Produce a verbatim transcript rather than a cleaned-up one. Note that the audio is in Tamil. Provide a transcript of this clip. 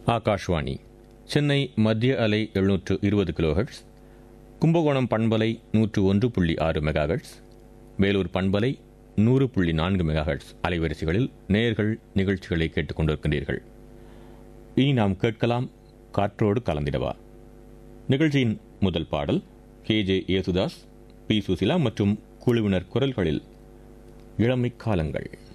ஆகாஷ்வாணி சென்னை மத்திய அலை எழுநூற்று இருபது கிலோஹெர்ட்ஸ், கும்பகோணம் பண்பலை நூற்று ஒன்று புள்ளி ஆறு மெகாஹெர்ட்ஸ், வேலூர் பண்பலை நூறு புள்ளி நான்கு மெகாஹெர்ட்ஸ் அலைவரிசைகளில் நேயர்கள் நிகழ்ச்சிகளை கேட்டுக் கொண்டிருக்கின்றீர்கள். இனி நாம் கேட்கலாம் காற்றோடு கலந்திடவா. நிகழ்ச்சியின் முதல் பாடல் K J Yesudas, B Susheela மற்றும் குழுவினர் குரல்களில் இளமை காலங்கள்.